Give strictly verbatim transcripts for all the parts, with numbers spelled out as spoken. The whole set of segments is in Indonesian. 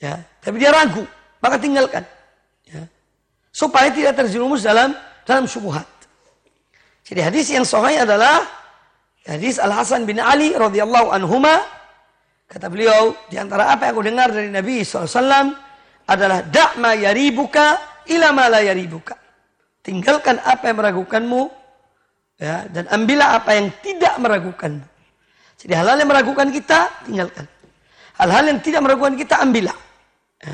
Ya, tapi dia ragu, maka tinggalkan. Ya. Supaya tidak terjerumus dalam dalam syubhat. Jadi hadis yang sahih adalah hadis Al-Hasan bin Ali radhiyallahu anhuma. Kata beliau, di antara apa yang aku dengar dari Nabi shallallahu alaihi wasallam adalah da' ma yaribuka ila ma la yaribuka. Tinggalkan apa yang meragukanmu, ya, dan ambillah apa yang tidak meragukanmu. Jadi hal-hal yang meragukan kita, tinggalkan. Hal-hal yang tidak meragukan kita, ambillah. Ya.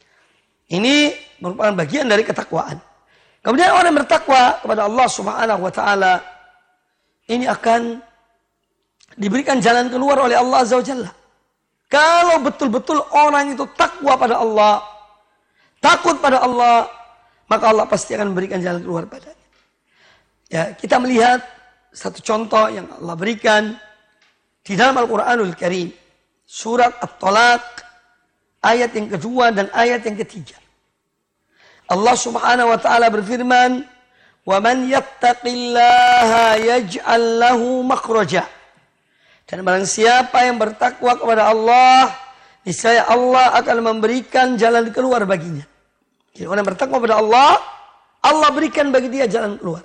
Ini merupakan bagian dari ketakwaan. Kemudian orang yang bertakwa kepada Allah Subhanahu wa taala ini akan diberikan jalan keluar oleh Allah Azza wa Jalla. Kalau betul-betul orang itu takwa pada Allah, takut pada Allah, maka Allah pasti akan memberikan jalan keluar padanya. Ya, kita melihat satu contoh yang Allah berikan di dalam Al-Qur'anul Karim, surat At-Talaq ayat yang kedua dan ayat yang ketiga. Allah Subhanahu wa taala berfirman, "Wa man yattaqillaha yaj'al lahu makhraja." Dan barang siapa yang bertakwa kepada Allah, niscaya Allah akan memberikan jalan keluar baginya. Jadi orang yang bertakwa kepada Allah, Allah berikan bagi dia jalan keluar.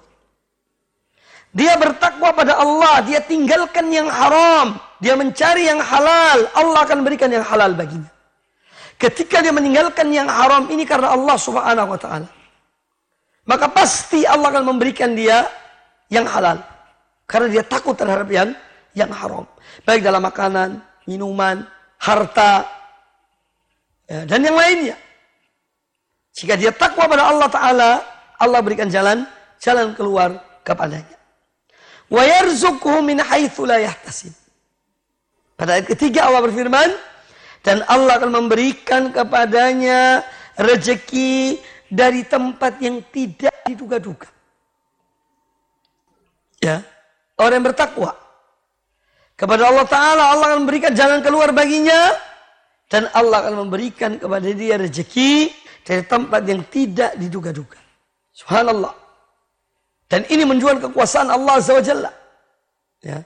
Dia bertakwa pada Allah, dia tinggalkan yang haram, dia mencari yang halal, Allah akan berikan yang halal baginya. Ketika dia meninggalkan yang haram ini karena Allah Subhanahu wa taala, maka pasti Allah akan memberikan dia yang halal. Karena dia takut terhadap yang yang haram. Baik dalam makanan, minuman, harta, ya, dan yang lainnya. Jika dia takwa pada Allah Ta'ala, Allah berikan jalan jalan keluar kepadanya. Wa yarzuqhu min haitsu la yahtasib. Pada ayat ketiga Allah berfirman, dan Allah akan memberikan kepadanya rezeki dari tempat yang tidak diduga-duga. Ya, orang yang bertakwa kepada Allah Ta'ala, Allah akan memberikan jalan keluar baginya, dan Allah akan memberikan kepada dia rezeki dari tempat yang tidak diduga-duga. Subhanallah. Dan ini menunjukkan kekuasaan Allah Azza wa Jalla. Ya.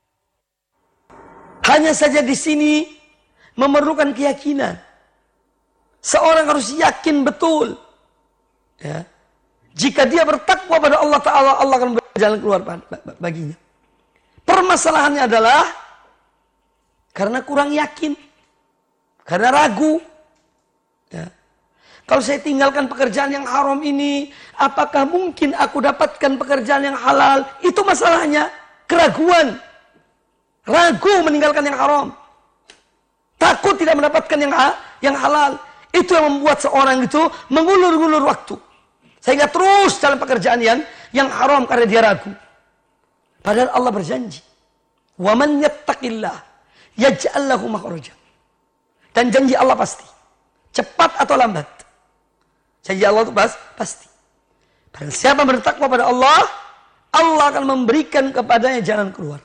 Hanya saja di sini memerlukan keyakinan. Seorang harus yakin betul. Ya. Jika dia bertakwa pada Allah Ta'ala, Allah akan memberikan jalan keluar baginya. Permasalahannya adalah karena kurang yakin, karena ragu. Ya. Kalau saya tinggalkan pekerjaan yang haram ini, apakah mungkin aku dapatkan pekerjaan yang halal? Itu masalahnya, keraguan. Ragu meninggalkan yang haram. Takut tidak mendapatkan yang yang halal. Itu yang membuat seorang itu mengulur-ulur waktu. Sehingga terus dalam pekerjaan yang, yang haram karena dia ragu. Padahal Allah berjanji, "Wa man yattaqillah yaj'al lahu makhraja." Dan janji Allah pasti, cepat atau lambat. Janji Allah itu pasti. Barang siapa bertakwa pada Allah, Allah akan memberikan kepadanya jalan keluar.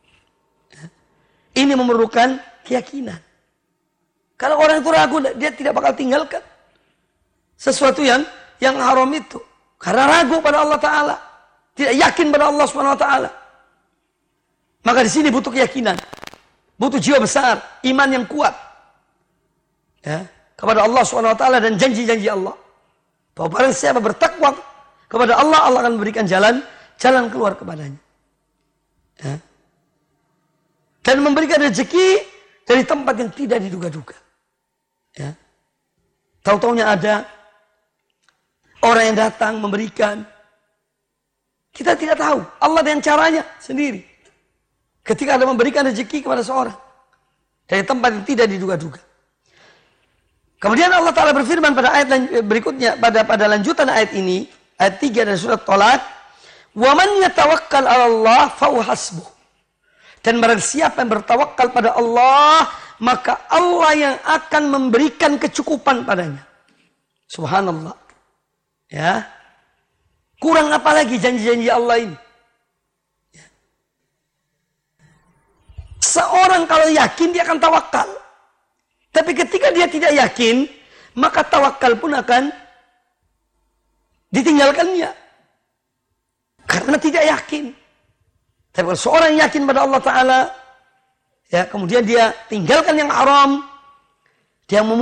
Ini memerlukan keyakinan. Kalau orang itu ragu, dia tidak bakal tinggalkan sesuatu yang yang haram itu. Karena ragu pada Allah Ta'ala, tidak yakin pada Allah Subhanahu wa Ta'ala. Maka di sini butuh keyakinan, butuh jiwa besar, iman yang kuat, ya, kepada Allah Subhanahu wa Ta'ala dan janji-janji Allah. Bahwa barang siapa bertakwa kepada Allah, Allah akan memberikan jalan jalan keluar kepadanya. Ya. Dan memberikan rezeki dari tempat yang tidak diduga-duga. Ya. Tahu-taunya ada orang yang datang memberikan. Kita tidak tahu. Allah dengan caranya sendiri. Ketika ada memberikan rezeki kepada seorang dari tempat yang tidak diduga-duga. Kemudian Allah Ta'ala berfirman pada ayat berikutnya, pada pada lanjutan ayat ini, ayat tiga dari surat Talaq, "Wa man yatawakkal 'ala Allah fa huwa hasbuh." Dan barang siapa yang bertawakal pada Allah, maka Allah yang akan memberikan kecukupan padanya. Subhanallah. Ya. Kurang apa lagi janji-janji Allah ini? Ya. Seorang kalau yakin dia akan tawakal. Tapi ketika dia tidak yakin, maka tawakal pun akan ditinggalkannya. Karena tidak yakin. Tapi kalau seorang yakin pada Allah Ta'ala, ya, kemudian dia tinggalkan yang haram, dia